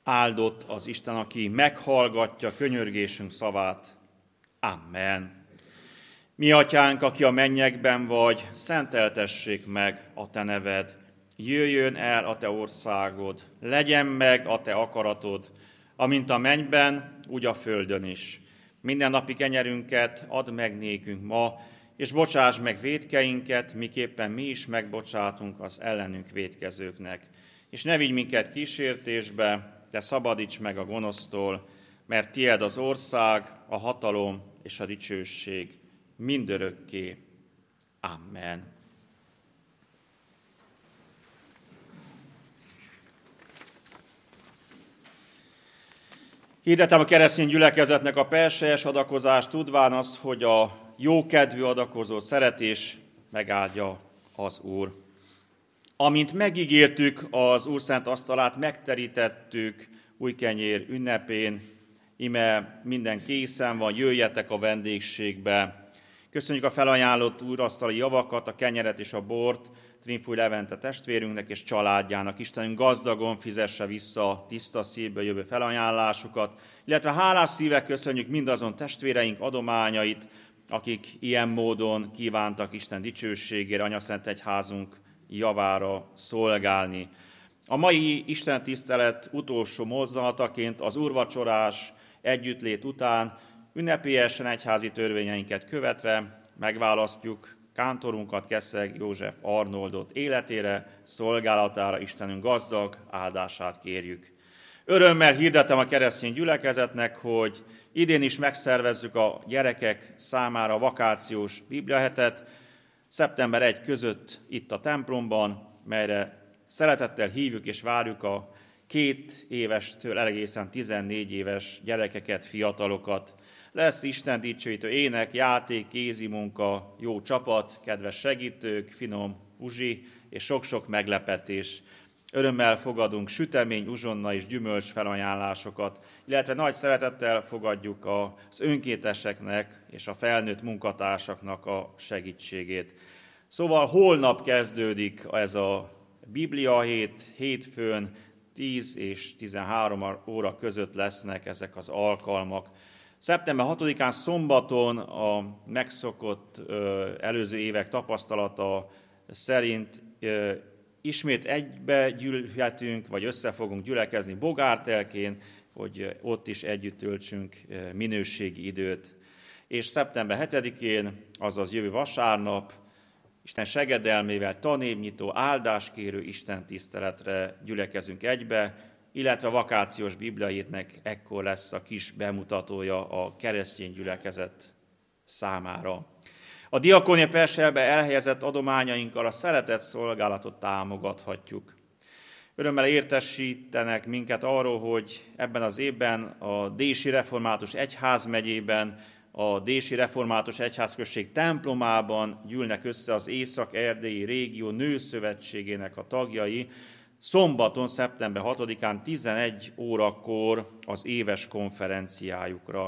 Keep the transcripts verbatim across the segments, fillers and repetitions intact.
Áldott az Isten, aki meghallgatja könyörgésünk szavát. Amen. Mi atyánk, aki a mennyekben vagy, szenteltessék meg a te neved. Jöjjön el a te országod, legyen meg a te akaratod, amint a mennyben, úgy a földön is. Minden napi kenyerünket add meg nékünk ma, és bocsáss meg vétkeinket, miképpen mi is megbocsátunk az ellenünk vétkezőknek. És ne vigy minket kísértésbe, de szabadíts meg a gonosztól, mert tied az ország, a hatalom és a dicsőség mindörökké. Amen. Hirdetem a keresztény gyülekezetnek a perselyes adakozást, tudván azt, hogy a jókedvű adakozó szeretés megáldja az Úr. Amint megígértük, az Úr szent asztalát megterítettük új kenyér ünnepén, ime minden készen van, jöjjetek a vendégségbe. Köszönjük a felajánlott úrasztali javakat, a kenyeret és a bort Trinfúj Levente testvérünknek és családjának. Istenünk gazdagon fizesse vissza tiszta szívből jövő felajánlásukat, illetve hálás szívek köszönjük mindazon testvéreink adományait, akik ilyen módon kívántak Isten dicsőségére, Anyaszent Egyházunk javára szolgálni. A mai Isten tisztelet utolsó mozzanataként az úrvacsorás együttlét után ünnepélyesen egyházi törvényeinket követve megválasztjuk kántorunkat, Keszeg József Arnoldot életére, szolgálatára. Istenünk gazdag áldását kérjük. Örömmel hirdetem a keresztény gyülekezetnek, hogy idén is megszervezzük a gyerekek számára a vakációs bibliahetet, szeptember elseje között itt a templomban, melyre szeretettel hívjuk és várjuk a két évestől egészen tizennégy éves gyerekeket, fiatalokat. Lesz Isten dicsőítő ének, játék, kézimunka, jó csapat, kedves segítők, finom uzsi és sok-sok meglepetés. Örömmel fogadunk sütemény, uzsonna és gyümölcs felajánlásokat, illetve nagy szeretettel fogadjuk az önkénteseknek és a felnőtt munkatársaknak a segítségét. Szóval holnap kezdődik ez a Biblia hét, hétfőn tíz és tizenhárom óra között lesznek ezek az alkalmak. szeptember hatodikán szombaton a megszokott ö, előző évek tapasztalata szerint ö, ismét egybe gyűlhetünk, vagy össze fogunk gyülekezni Bogártelkén, hogy ott is együtt töltsünk minőségi időt. És szeptember hetedikén, azaz jövő vasárnap, Isten segedelmével tanévnyitó, áldáskérő Isten tiszteletre gyülekezünk egybe, illetve a vakációs bibliahétnek ekkor lesz a kis bemutatója a keresztény gyülekezet számára. A diakónia perselbe elhelyezett adományainkkal a szeretett szolgálatot támogathatjuk. Örömmel értesítenek minket arról, hogy ebben az évben a Dési Református Egyházmegyében, a Dési Református Egyházközség templomában gyűlnek össze az Észak-erdélyi régió nőszövetségének a tagjai, szombaton, szeptember hatodikán tizenegy órakor az éves konferenciájukra.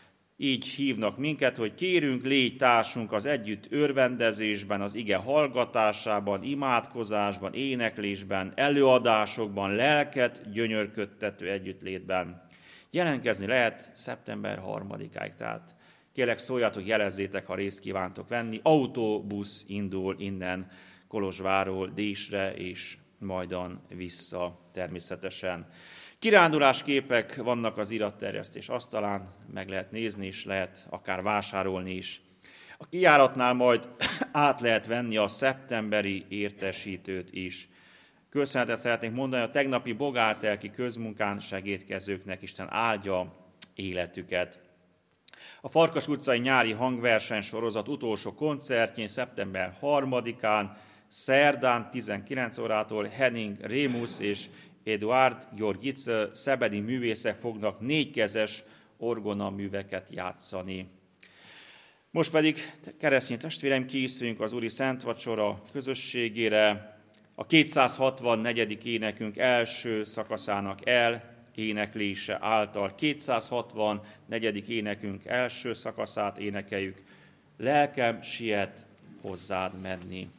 Így hívnak minket, hogy kérünk, légy társunk az együtt örvendezésben, az ige hallgatásában, imádkozásban, éneklésben, előadásokban, lelket gyönyörködtető együttlétben. Jelentkezni lehet szeptember harmadikáig, tehát kérlek szóljatok, jelezzétek, ha részt kívántok venni. Autóbusz indul innen Kolozsvárról Désre és majdan vissza természetesen. Kirándulásképek vannak az iratterjesztés asztalán, meg lehet nézni is, lehet akár vásárolni is. A kijáratnál majd át lehet venni a szeptemberi értesítőt is. Köszönetet szeretnék mondani a tegnapi bogártelki közmunkán segédkezőknek, Isten áldja életüket. A Farkas utcai nyári hangverseny sorozat utolsó koncertjén szeptember harmadikán, szerdán tizenkilenc órától Henning Rémusz és Eduard Georgice szebedi művészek fognak négykezes orgonaműveket játszani. Most pedig, keresztény testvéreim, készüljünk az Úri Szent Vacsora közösségére. A kétszázhatvannegyedik énekünk első szakaszának el éneklése által. kétszázhatvannegyedik énekünk első szakaszát énekeljük. Lelkem siet hozzád menni.